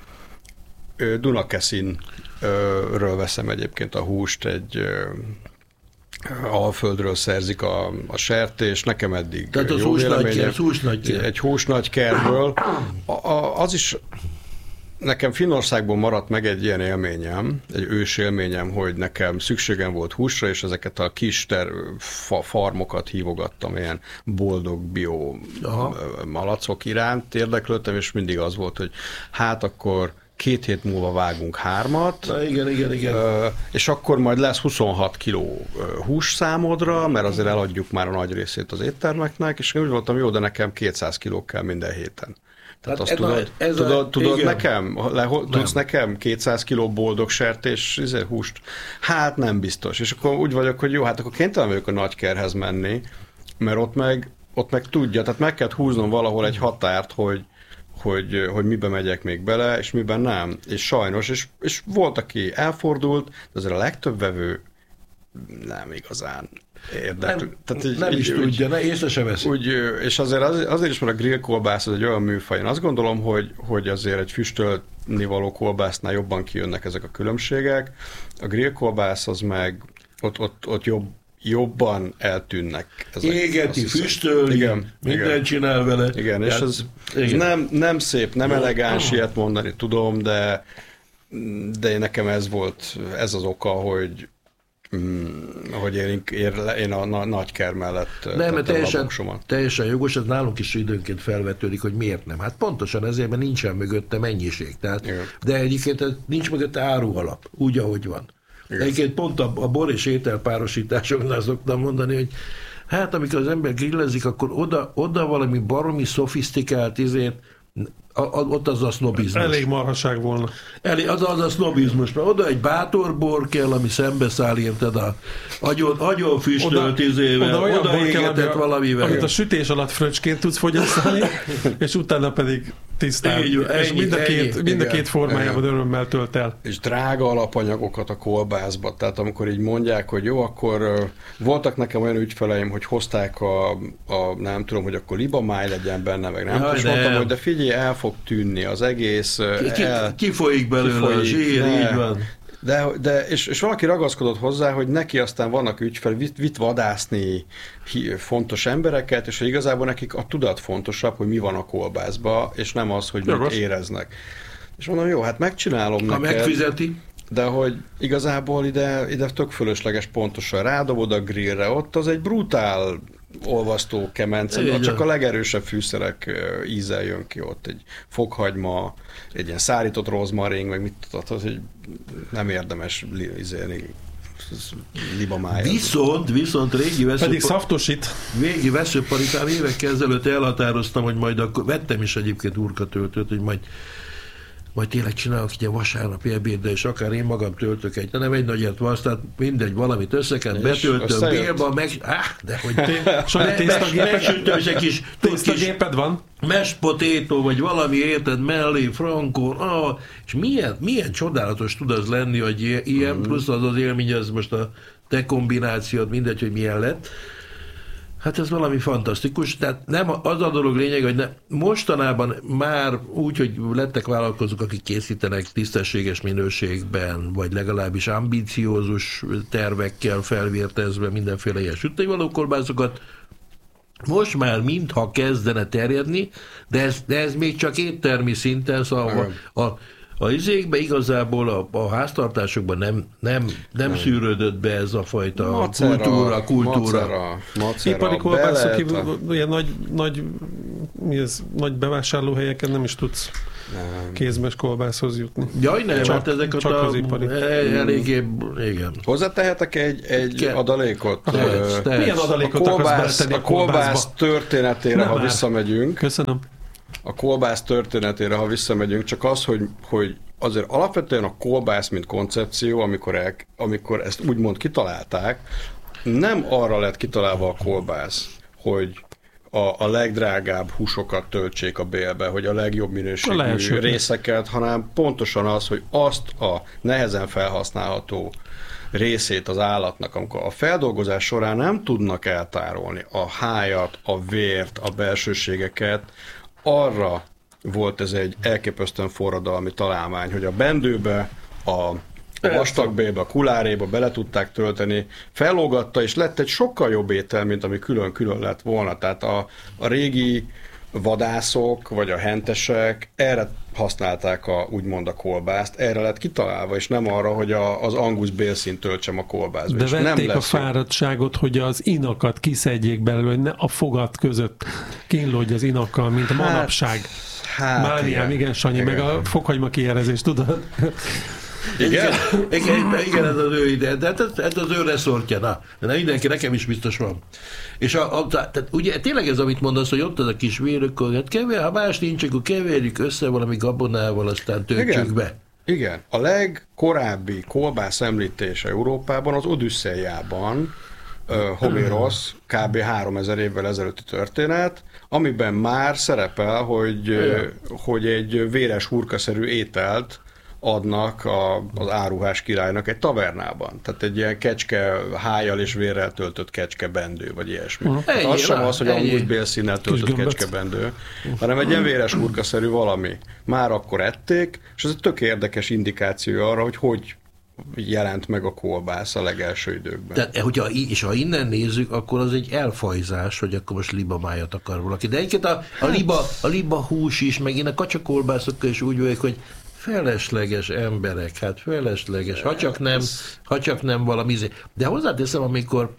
Dunakeszinről veszem egyébként a húst, egy Alföldről szerzik a, a sertés, nekem eddig Tehát az hús nagyker, egy hús nagykerről. A, a, az is nekem Finnországból maradt meg egy ilyen élményem, egy ős élményem, hogy nekem szükségem volt húsra, és ezeket a kis ter, fa, farmokat hívogattam, ilyen boldog bio Aha. malacok iránt érdeklődtem, és mindig az volt, hogy hát akkor két hét múlva vágunk hármat, Na, igen, igen, igen. és akkor majd lesz huszonhat kiló hús számodra, mert azért eladjuk már a nagy részét az éttermeknek, és úgy voltam, jó, de nekem kétszáz kiló kell minden héten. Tehát azt tudod, ez tudod, a, tudod nekem, le, tudsz nekem kétszáz kiló boldog sertés húst? Hát nem biztos. És akkor úgy vagyok, hogy jó, hát akkor kénytelen vagyok a nagykerhez menni, mert ott meg, ott meg tudja, tehát meg kell húznom valahol egy határt, hogy Hogy, hogy miben megyek még bele, és miben nem. És sajnos, és, és volt, aki elfordult, de azért a legtöbb vevő nem igazán érdekel. Nem, Tehát így, nem így, is úgy, tudja, ne, észre se veszi. Úgy, és azért, azért, azért is, mert a grill kolbász az egy olyan műfaj. Én azt gondolom, hogy, hogy azért egy füstölni való kolbásznál jobban kijönnek ezek a különbségek. A grill kolbász az meg ott, ott, ott jobb, jobban eltűnnek. Ezek, Égeti, füstölni, igen, mindent igen. csinál vele. Igen, és ez, ez nem, nem szép, nem elegáns ilyet mondani, tudom, de, de nekem ez volt, ez az oka, hogy, hogy én, én a nagyker mellett nem, mert teljesen, teljesen jogos, ez nálunk is időnként felvetődik, hogy miért nem. Hát pontosan ezért, mert nincsen mögötte mennyiség. Tehát, de egyébként nincs mögötte árualap, úgy, ahogy van. Igen. Egyébként pont a, a bor és ételpárosításoknál szoktam mondani, hogy hát amikor az ember grillezik, akkor oda, oda valami baromi szofisztikált izért, a, a, ott az a sznobizmus. Elég marhaság volna. Elég, az az a sznobizmus, mert oda egy bátor bor kell, ami szembeszáll, érted a agyon, agyon füstölt izével, oda, oda égetett kell, valamivel. Amit a sütés alatt fröccsként tudsz fogyasztani, és utána pedig tisztán. Így, és ennyi, mind a két, mind a két formájában igen. örömmel tölt el. És drága alapanyagokat a kolbászba. Tehát amikor így mondják, hogy jó, akkor uh, voltak nekem olyan ügyfeleim, hogy hozták a, a nem tudom, hogy akkor libamáj legyen benne, meg nem. Jaj, és mondtam, hogy de figyelj, el fog tűnni az egész. Ki, ki, el, kifolyik belőle a zsír, de, így van. De, de és, és valaki ragaszkodott hozzá, hogy neki aztán vannak ügyfel, vitt, vitt vadászni fontos embereket, és hogy igazából nekik a tudat fontosabb, hogy mi van a kolbászba, és nem az, hogy mit éreznek. És mondom, jó, hát megcsinálom ha neked. Megfizeti. De hogy igazából ide, ide tök fölösleges pontosan rádobod a grillre, ott az egy brutál olvasztó kemence, csak a legerősebb fűszerek ízzel jön ki ott, egy fokhagyma, egy ilyen szárított rozmarin, meg mit tudod, hogy nem érdemes izélni libamájat. Viszont, viszont régi veszőparipán... Pedig szaftosít. Régi veszőparipán évekkel ezelőtt elhatároztam, hogy majd akkor, vettem is egyébként urkatöltőt, hogy majd majd tényleg csinálok egy vasárnapi ebédre, és akár én magam töltök egy, de nem egy nagyért van, tehát mindegy, valamit összeken, betöltöm, bélba, meg... Áh, de hogy... Megsütöm, és egy kis... Tésztagéped van? Mashed potato, vagy valami érted mellé, frankon, ah, és milyen, milyen csodálatos tud az lenni, hogy ilyen, plusz az az élmény, az most a te kombinációd, mindegy, hogy milyen lett. Hát ez valami fantasztikus, tehát nem az a dolog lényeg, hogy ne, mostanában már úgy, hogy lettek vállalkozók, akik készítenek tisztességes minőségben, vagy legalábbis ambiciózus tervekkel felvértezve mindenféle ilyen sütővaló kolbászokat, most már mintha kezdene terjedni, de ez, de ez még csak éttermi szinten, szóval a, a A izékben igazából a, a háztartásokban nem, nem, nem, nem szűrődött be ez a fajta macera, kultúra, kultúra. Macera, macera, ipari kolbászok, ilyen nagy, nagy, mi ez, nagy bevásárlóhelyeken nem is tudsz nem. kézmes kolbászhoz jutni. Jaj, nem, csak, hát ezek csak a, az ipari. Eléggé, igen. Hozzátehetek egy, egy Ke- adalékot? Tehetsz, tehetsz. Milyen adalékot a kolbász, akarsz a kolbász történetére, nem ha már. visszamegyünk. Köszönöm. A kolbász történetére, ha visszamegyünk, csak az, hogy, hogy azért alapvetően a kolbász, mint koncepció, amikor, el, amikor ezt úgymond kitalálták, nem arra lett kitalálva a kolbász, hogy a, a legdrágább húsokat töltsék a bélbe, hogy a legjobb minőségű a részeket, hanem pontosan az, hogy azt a nehezen felhasználható részét az állatnak, amikor a feldolgozás során nem tudnak eltárolni a hájat, a vért, a belsőségeket, arra volt ez egy elképesztően forradalmi találmány, hogy a bendőbe, a vastagbélbe, a kuláréba bele tudták tölteni, fellógatta, és lett egy sokkal jobb étel, mint ami külön-külön lett volna. Tehát a, a régi vadászok, vagy a hentesek erre használták a, úgymond a kolbászt, erre lett kitalálva, és nem arra, hogy a, az angus bélszínt töltsem a kolbászba. De és vették nem a fáradtságot, hogy az inakat kiszedjék belőle, hogy ne a fogat között kínlódj az inakkal, mint a manapság. Hát, Mániám, igen, igen, Sanyi, igen. Meg a fokhagyma kierezés, tudod? Igen? igen, igen, ez az ő ide, de ez, ez az ő reszortja, na. De mindenki, nekem is biztos van. És a, a, tehát ugye tényleg ez, amit mondasz, hogy ott az a kis vérök, hát kever, ha más nincs, akkor keverjük össze valami gabonával, aztán töltsük igen. be. Igen. A legkorábbi kolbász említése Európában az Odüsszeiában, uh, Homérosz, kb. háromezer évvel ezelőtti történet, amiben már szerepel, hogy, uh, hogy egy véres hurkaszerű ételt adnak a, az áruhás királynak egy tavernában. Tehát egy ilyen kecske hájjal és vérrel töltött kecske bendő, vagy ilyesmi. Uh-huh. Hát az sem az, hogy angus bélszínnel töltött kecske bendő, hanem egy ilyen véres hurkaszerű valami. Már akkor ették, és ez egy tök érdekes indikáció arra, hogy hogy jelent meg a kolbász a legelső időkben. Tehát, hogyha, és ha innen nézzük, akkor az egy elfajzás, hogy akkor most libamájat akar valaki. De egyébként a, a, liba, a liba hús is, meg én a kacsakolbászokkal is úgy vagyok, hogy felesleges emberek, hát felesleges, ha csak nem, ha csak nem valami. De hozzáteszem, amikor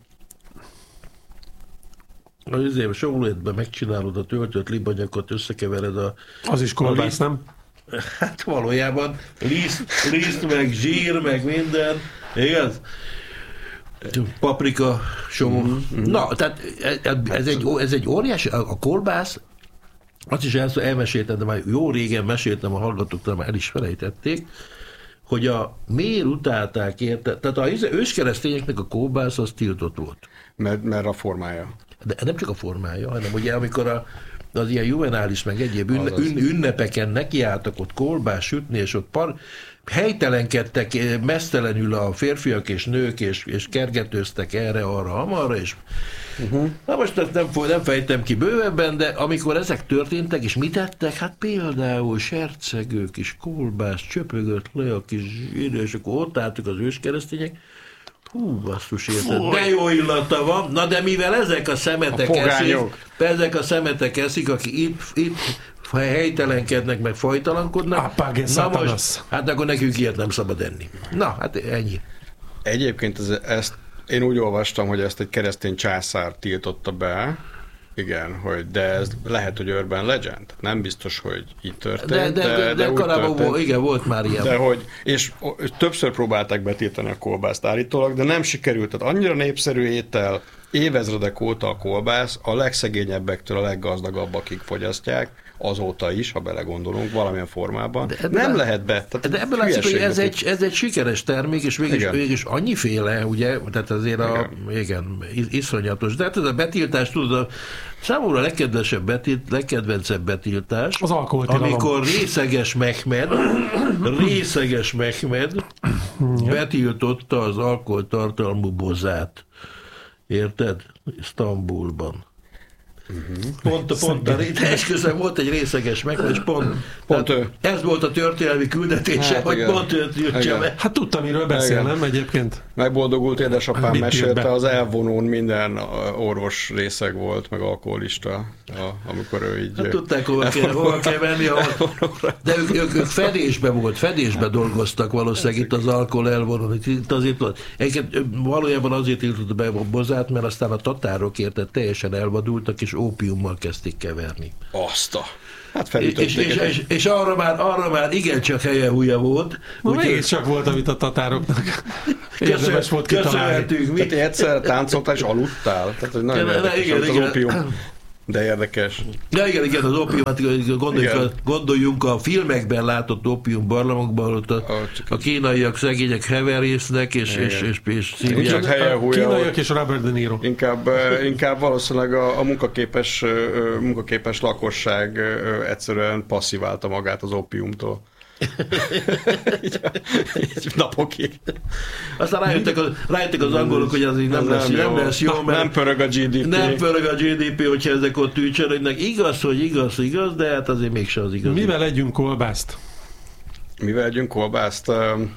azért sólétben megcsinálod a töltött libanyakot, összekevered a... Az is kolbász, nem? Hát valójában liszt, liszt, meg zsír, meg minden, igaz? Paprika, só. Mm-hmm. Na, tehát ez egy, ez egy óriási, a kolbász, azt is el, elmeséltem, de már jó régen meséltem, a hallgatók már el is felejtették, hogy a miért utálták érte, tehát az őskeresztényeknek a kolbász az tiltott volt. Mert, mert a formája. De nem csak a formája, hanem ugye amikor a, az ilyen juvenális, meg egyéb ünne, ün, ünnepeken nekiálltak ott kolbász sütni, és ott par, helytelenkedtek mesztelenül a férfiak és nők, és, és kergetőztek erre, arra, amarra, és uh-huh. Na most ezt nem, nem fejtem ki bővebben, de amikor ezek történtek, és mit tettek? Hát például sercegő kis kolbász, csöpögött le a kis zsír, és akkor ott álltuk az őskeresztények. Hú, basszus, érted, de jó illata van. Na de mivel ezek a szemetek a eszik, ezek a szemetek eszik, akik itt, itt helytelenkednek, meg fajtalankodnak, na most, hát akkor nekünk ilyet nem szabad enni. Na, hát ennyi. Egyébként ez, ezt én úgy olvastam, hogy ezt egy keresztény császár tiltotta be, igen, hogy de ez lehet, hogy urban legend. Nem biztos, hogy így történt. De, de, de, de, de korábban volt, igen, volt már ilyen. De hogy, és többször próbálták betiltani a kolbászt állítólag, de nem sikerült. Tehát annyira népszerű étel, évezredek óta a kolbász, a legszegényebbektől a leggazdagabbakig fogyasztják, azóta is, ha belegondolunk, valamilyen formában. De nem be, lehet be. Tehát de ebből látszik, hogy ez egy, ez egy sikeres termék, és végig, végig annyiféle, ugye, tehát azért a, igen, igen iszonyatos. De hát ez a betiltás, tudod, a számomra a legkedvesebb betilt, legkedvencebb betiltás, az amikor részeges Mehmed, részeges Mehmed betiltotta az alkoholtartalmú bozát. Érted? Isztambulban. Uh-huh. Pont, pont a esküszöm volt egy részeges meg, és pont, pont ez volt a történelmi küldetése, hát, hogy igen. Pont őt jöttse meg. Hát tudtam, miről beszél, nem egyébként? Megboldogult édesapám mit mesélte, az elvonón minden orvos részeg volt, meg alkoholista, amikor ő így... Hát tudták, hova kell, hova kell menni, ahol... De ők, ők, ők fedésben volt, fedésben dolgoztak valószínűleg itt az alkohol elvonón. Itt azért valójában azért írtott be a bozát, mert aztán a tatárok érted teljesen elvadultak, és ópiummal kezdték keverni. Azt a... Hát és, és, és, és arra már, arra már igencsak helye húja volt. Mégis csak volt, amit a tatároknak érdemes volt kitalálni. Tehát egyszer táncoltál és aludtál. Tehát, hogy nagyon érdekes, igen, igen. Az ópium. De érdekes. Ja, igen, igen, az ópium, hát gondoljunk, a, gondoljunk a filmekben látott ópium barlangokban, ott a, a kínaiak szegények heverésznek, és, és, és, és szívják. A kínaiak és Robert De Niro. Inkább, inkább valószínűleg a, a munkaképes, munkaképes lakosság egyszerűen passziválta magát az ópiumtól. így, így napokig. Aztán rájöttek az, rájöttek az angolok, hogy az így nem, nem, lesz, jó. nem lesz jó, mert nem pörög a gé dé pé. Nem pörög a gé dé pé, hogyha ezek ott ücsörögnek. Igaz, hogy igaz, igaz, de hát azért mégsem az igaz. Mivel együnk kolbászt? Mivel együnk kolbászt?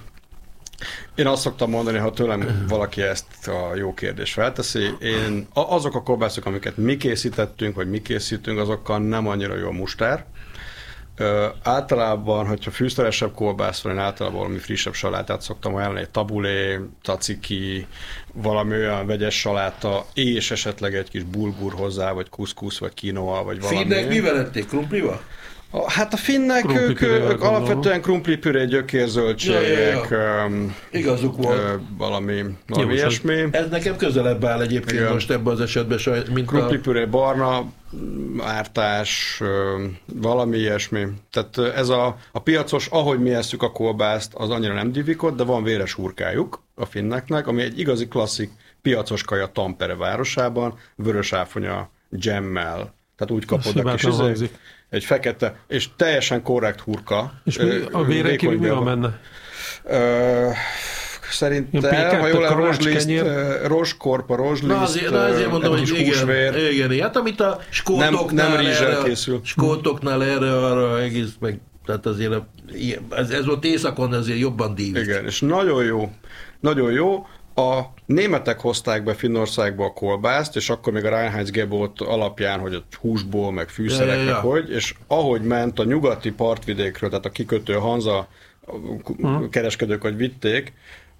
Én azt szoktam mondani, ha tőlem valaki ezt a jó kérdést felteszi, én azok a kolbászok, amiket mi készítettünk, vagy mi készítünk, azokkal nem annyira jó a mustár. Ö, általában, hogyha fűszeresebb kolbász van, én általában valami frissebb salátát szoktam ajánlani, egy tabulé, taciki, valami olyan vegyes saláta, és esetleg egy kis bulgur hozzá, vagy kuszkusz, vagy quinoa, vagy valami. Finnek mivel ették? Krumplival? Hát a finnek, ők, ők alapvetően krumplipüré, gyökérzöldségek, ja, ja, ja. Um, igazuk volt. Uh, valami, valami ilyesmi. Ez nekem közelebb áll egyébként igen. Most ebben az esetben, mint krumplipüré, a... barna, ártás, valami ilyesmi. Tehát ez a, a piacos, ahogy mi esszük a kolbászt, az annyira nem divikott, de van véres hurkájuk a finneknek, ami egy igazi klasszik piacos kaja Tampere városában, vörös áfonya dzsemmel. Tehát úgy kapod a kis izé, egy fekete, és teljesen korrekt hurka. És mi, a vére kívül mi van benne? Ö, szerintem, ha jól a rozsliszt, rozskorpa, rozsliszt, na azért, na azért mondom, hogy igen, igen, igen, hát amit a skótoknál, nem, nem erre, készül. skótoknál erre, arra egész meg, tehát azért a, ez, ez volt északon, azért jobban dívít. Igen, és nagyon jó, nagyon jó. A németek hozták be Finnországba a kolbászt, és akkor még a Reinheitsgebot alapján, hogy a húsból, meg fűszereknek, ja, ja, ja. hogy, és ahogy ment a nyugati partvidékről, tehát a kikötő Hanza hmm. kereskedők, hogy vitték,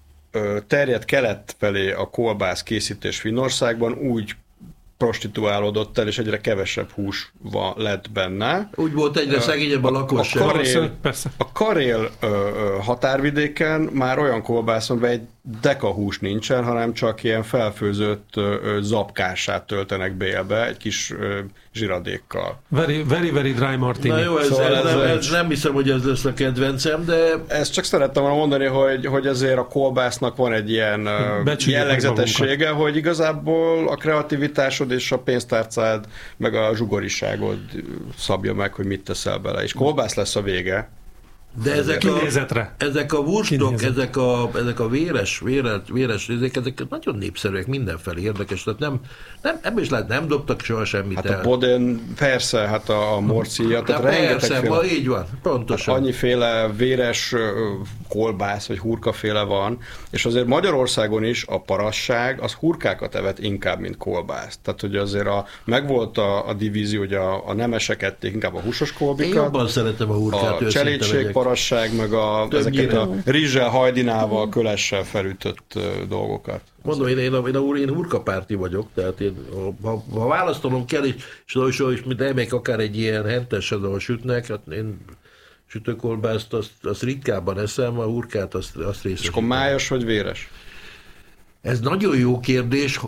terjedt kelet felé a kolbász készítés Finnországban, úgy prostituálódott el, és egyre kevesebb hús van, lett benne. Úgy volt egyre szegényebb a lakosság. A karél, a karél ö, ö, határvidéken már olyan kolbász van, egy deka hús nincsen, hanem csak ilyen felfőzött ö, ö, zapkását töltenek bélbe, egy kis ö, zsiradékkal. Very, very, very dry martini. Na jó, ez, szóval ez, ez, nem, ez nem hiszem, hogy ez lesz a kedvencem, de... Ezt csak szerettem volna mondani, hogy, hogy azért a kolbásznak van egy ilyen becsüljük jellegzetessége, hogy igazából a kreativitásod és a pénztárcád, meg a zsugoriságod szabja meg, hogy mit teszel bele. És kolbász lesz a vége. De ezek a, ezek a wurstok, ezek a, ezek a véres, véres, véres részek, ezek nagyon népszerűek, mindenfelé érdekes. Tehát nem, nem, ebből is lehet, nem dobtak soha semmit hát el. Hát a Boden, persze, hát a, a morcilla, tehát persze, ma így van, pontosan. Hát annyiféle véres kolbász, vagy hurkaféle van, és azért Magyarországon is a parasság, az hurkákat evett inkább, mint kolbász. Tehát, hogy azért a, megvolt a, a divízió, hogy a, a nemesek ették inkább a húsos kolbikat. Én jobban szeretem a hurkát, a cselédség, parasság, meg a, ezeket a rizssel, hajdinával, kölessel felütött uh, dolgokat. Mondom, én, én, a, én, a, én hurkapárti vagyok, tehát én, ha, ha választanom kell, és, és, és mint elmegyek akár egy ilyen hentesen, ahol sütnek, hát én sütőkolbászt, azt, azt ritkábban eszem, a hurkát azt, azt részesítem. És akkor májas vagy véres? Ez nagyon jó kérdés.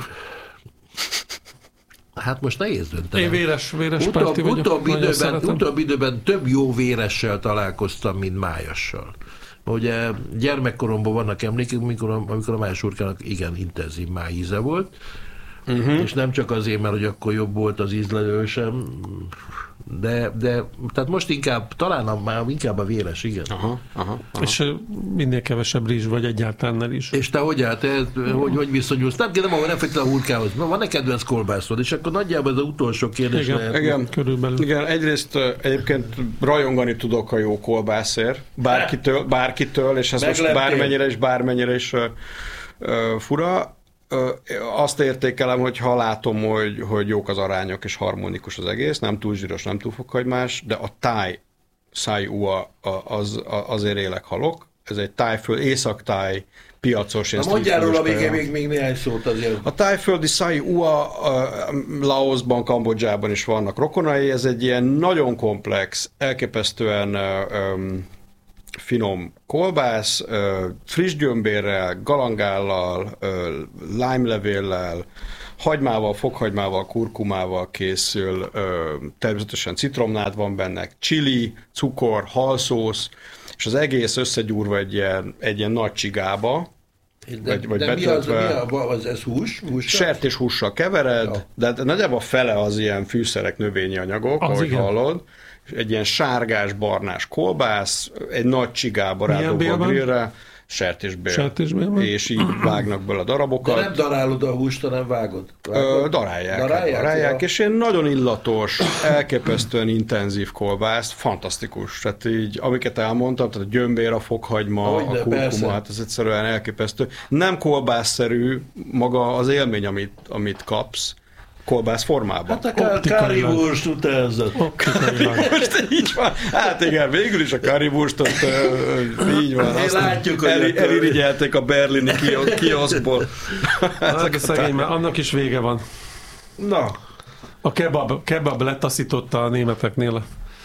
Hát most nehéz döntenem. Én véres, véres Utóbb, párti vagyok. Utóbb időben, utóbb időben több jó véressel találkoztam, mint májassal. Ugye gyermekkoromban vannak emlékek, amikor a, amikor a májas hurkának igen intenzív májíze volt, uh-huh. és nem csak azért, mert hogy akkor jobb volt az ízlelő sem, De, de tehát most inkább, talán a, már inkább a véres, igen. Aha, aha, aha. És minél kevesebb rizs, vagy egyáltalán ne rizs. És te hogy állt, te, hogy, hogy viszonyulsz? Nem kérdem, ahol nem feltétlenül a hurkához. Van-e kedvenc kolbászod? És akkor nagyjából ez az utolsó kérdés Igen, lehet. Igen, körülbelül. Igen, egyrészt egyébként rajongani tudok a jó kolbászért, bárkitől, bárkitől, és ez Megleptél. most bármennyire is, bármennyire is uh, uh, fura. Uh, azt értékelem, hogy ha látom, hogy, hogy jók az arányok, és harmonikus az egész, nem túl zsíros, nem túl fokhagymás, de a táj száj ua az, azért élek halok. Ez egy tájföld, észak-táj piacos. Na mondjál róla még, még, még néhány szót azért. A tájföldi száj ua Laosban, Kambodzsában is vannak rokonai, ez egy ilyen nagyon komplex, elképesztően um, finom kolbász, uh, friss gyömbérrel, galangállal, uh, lájmlevéllel, hagymával, fokhagymával, kurkumával készül, uh, természetesen citromnád van benne, chili, cukor, halszósz, és az egész összegyúrva egy ilyen, egy ilyen nagy csigába, De, vagy, vagy de mi az, mi az, ez hús? hús? Sertéshússal kevered, ja. De nagyjából a fele az ilyen fűszerek, növényi anyagok, az ahogy igen. hallod. Egy ilyen sárgás, barnás kolbász, egy nagy csigába rádobva a grillre, sertésbél. Sertésbélben? És így vágnak bele a darabokat. De nem darálod a húst, hanem vágod? vágod? Ö, darálják. Darálják, darálják ja. És ilyen nagyon illatos, elképesztően intenzív kolbász, fantasztikus. Tehát így, amiket elmondtam, tehát a gyömbér, a fokhagyma, Ahogy a de, kurkuma, persze. hát ez egyszerűen elképesztő. Nem kolbászszerű maga az élmény, amit, amit kapsz, kolbász formában. Hát a currywurst utánzat. Most így van. Hát igen, végül is a currywurst ott így van. Azt látjuk, hogy el, elirigyelték a berlini kioszkból. Hát szegény, mert annak is vége van. Na. A kebab, kebab letaszította a németeknél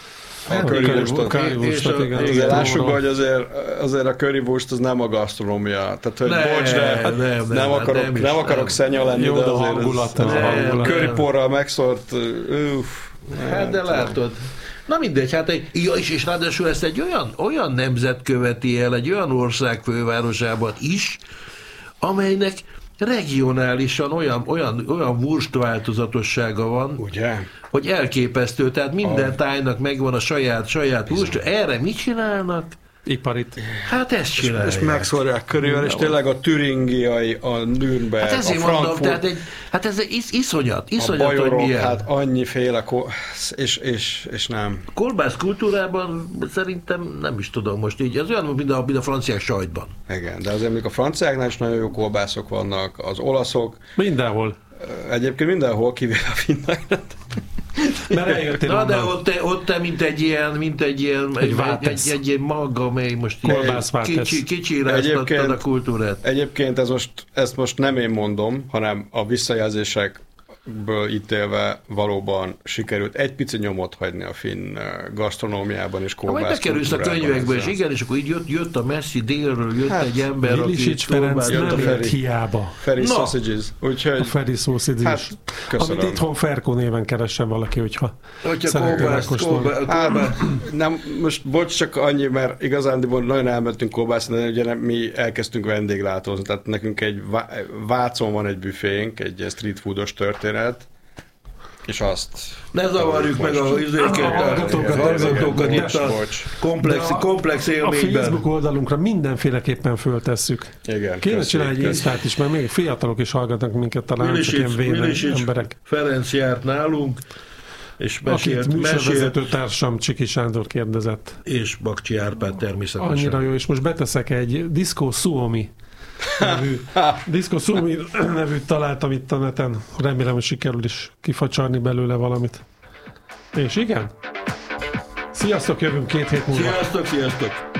a currywurstot. Igen, lássuk be, hogy azért, azért a currywurst az nem a gasztronómia. Tehát, hogy ne, bocs, de nem, nem, nem akarok, nem, nem akarok szenya lenni, jó, de de azért hangulat, ez, ez a hangulat. curryporral megszórt, uff. Hát de látod. Na mindegy, hát egy, ja, és, és ráadásul ezt egy olyan, olyan nemzet követi el, egy olyan ország fővárosában is, amelynek regionálisan olyan, olyan, olyan wurst változatossága van, ugye? Hogy elképesztő, tehát minden tájnak megvan a saját, saját wurst. Erre mit csinálnak? Iparit. Hát ezt csinálják. És, és megszórják körül, és tényleg a türingiai, a Nürnberg, hát ezért a Frankfurt, mondom, tehát egy, hát ez egy is, iszonyat, iszonyat, a bajorok, hogy milyen. hát annyiféle, és, és, és nem. Kolbász kultúrában szerintem nem is tudom most így, ez olyan, mint a, mint a franciák sajtban. Igen, de azért még a franciáknál is nagyon jó kolbászok vannak, az olaszok. Mindenhol. Egyébként mindenhol, kivéve a finnek. Na de ott te, ott te mint egy ilyen, mint egy ilyen, egy, egy, egy, egy ilyen mag, amely most kicsi, kicsiráztattad a kultúrát. Egyébként ez most, ezt most nem én mondom, hanem a visszajelzésekből ítélve valóban sikerült egy pici nyomot hagyni a finn gasztronómiában és kolbász kultúrában. Majd bekerülsz a könyvekbe, és igen, és akkor így jött, jött a messzi délről, jött hát, egy ember, aki Ferenc nem jött hiába. Feri no. Sausages. Úgyhogy, a Feri Sausages. Hát, amit itthon Ferkó néven keressen valaki, hogyha szeretné megkóstolni. Hát, nem, most bocs, csak annyi, mert igazándiból nagyon elmentünk kolbászni, de ugye nem, mi elkezdtünk vendéglátózni, tehát nekünk egy Vácon van egy büfénk, egy street foodos történet, és azt... Ne zavarjuk meg a izéket, a hallgatókat itt a komplex, komplex élményben. A Facebook oldalunkra mindenféleképpen föltesszük. Igen, kéne csinálni egy Instát is, mert még fiatalok is hallgatnak minket, talán csak ilyen véle emberek. Ferenc járt nálunk, és mesélt, akit műsorvezető társam Csiki Sándor kérdezett. És Bakcsi Árpád természetesen. Annyira jó, és most beteszek egy Disco Suomi nevű, Disco Suomi nevűt találtam itt a neten. Remélem, hogy sikerül is kifacsarni belőle valamit. És igen? Sziasztok, jövünk két hét múlva. Sziasztok, sziasztok!